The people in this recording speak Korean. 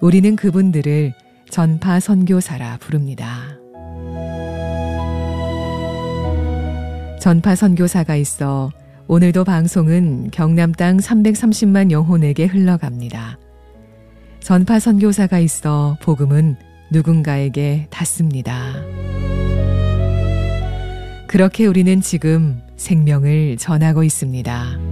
우리는 그분들을 전파 선교사라 부릅니다. 전파 선교사가 있어 오늘도 방송은 경남 땅 330만 영혼에게 흘러갑니다. 전파 선교사가 있어 복음은 누군가에게 닿습니다. 그렇게 우리는 지금 생명을 전하고 있습니다.